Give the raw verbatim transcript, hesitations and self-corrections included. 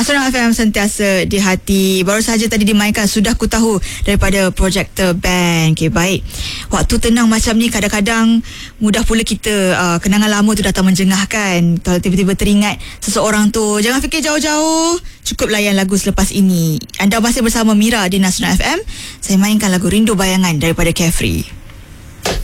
Nasional F M sentiasa di hati. Baru saja tadi dimainkan Sudah Ku Tahu daripada Projector Band. Okay, baik. Waktu tenang macam ni kadang-kadang mudah pula kita uh, kenangan lama tu datang menjengahkan. Kalau tiba-tiba teringat seseorang tu, jangan fikir jauh-jauh. Cukup layan lagu selepas ini. Anda masih bersama Mira di Nasional F M. Saya mainkan lagu Rindu Bayangan daripada Carefree.